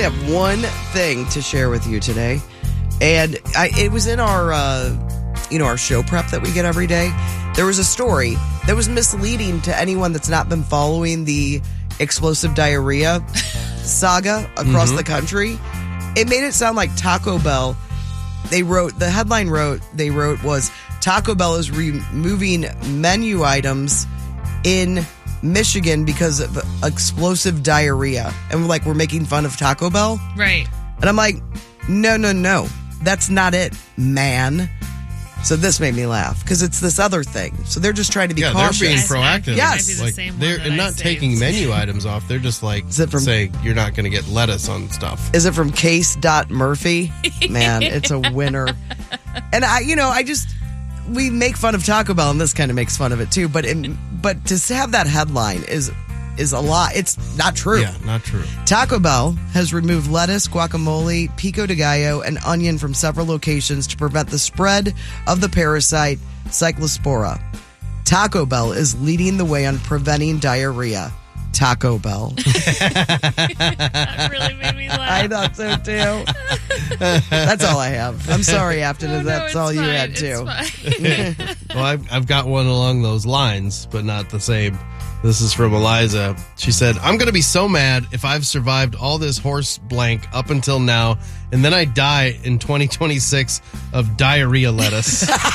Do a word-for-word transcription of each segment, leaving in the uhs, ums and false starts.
have one thing to share with you today. And I, it was in our, uh, you know, our show prep that we get every day. There was a story that was misleading to anyone that's not been following the explosive diarrhea saga across mm-hmm. the country. It made it sound like Taco Bell. They wrote, the headline wrote, they wrote was Taco Bell is removing menu items in Michigan because of explosive diarrhea. And we're like, we're making fun of Taco Bell? Right. And I'm like, no, no, no. That's not it, man. So this made me laugh because it's this other thing. So they're just trying to be yeah, cautious. They're being proactive. Yes. The like same they're and not taking menu items off. They're just like from, saying you're not going to get lettuce on stuff. Is it from Case dot Murphy? Man, it's a winner. And I, you know, I just we make fun of Taco Bell, and this kind of makes fun of it too. But it, but to have that headline is is a lot. It's not true. Yeah, not true. Taco Bell has removed lettuce, guacamole, pico de gallo, and onion from several locations to prevent the spread of the parasite Cyclospora. Taco Bell is leading the way on preventing diarrhea. Taco Bell. That really made me laugh. I thought so too. That's all I have. I'm sorry, Afton, oh, if that's no, all you fine. had it's too. Well, I've, I've got one along those lines, but not the same. This is from Eliza. She said, I'm going to be so mad if I've survived all this horse blank up until now, and then I die in twenty twenty-six of diarrhea lettuce. Oh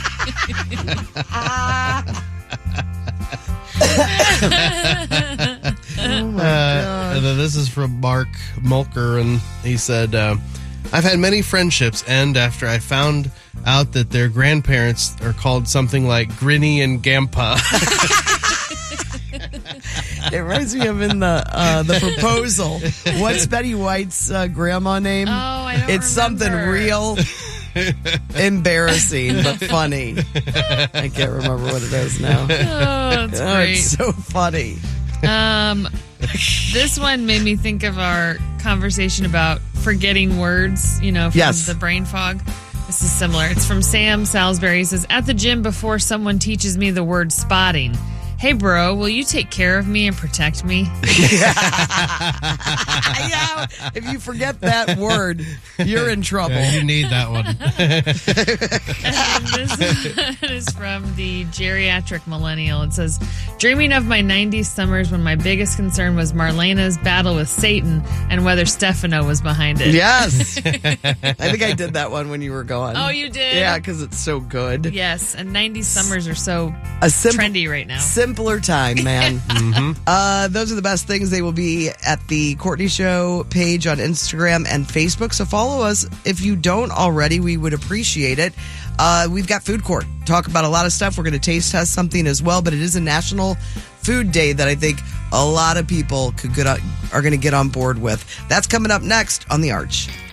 my uh, and then this is from Mark Mulker, and he said, uh, I've had many friendships end after I found out that their grandparents are called something like Grinny and Gampa. It reminds me of in the uh, the proposal. What's Betty White's uh, grandma name? Oh, I don't It's remember. something real embarrassing but funny. I can't remember what it is now. Oh, that's Oh, great. it's so funny. Um, this one made me think of our conversation about forgetting words, you know, from Yes. the brain fog. This is similar. It's from Sam Salisbury. He says, at the gym before someone teaches me the word spotting. Hey, bro, will you take care of me and protect me? Yeah, if you forget that word, you're in trouble. Yeah, you need that one. And this one is from the geriatric millennial. It says, dreaming of my nineties summers when my biggest concern was Marlena's battle with Satan and whether Stefano was behind it. Yes. I think I did that one when you were gone. Oh, you did? Yeah, because it's so good. Yes, and nineties summers are so A simple, trendy right now. Simpler time, man. Mm-hmm. Uh, those are the best things. They will be at the Courtney Show page on Instagram and Facebook. So follow us if you don't already. We would appreciate it. Uh, we've got Food Court. Talk about a lot of stuff. We're going to taste test something as well, but it is a National Food Day that I think a lot of people could get on, are going to get on board with. That's coming up next on The Arch.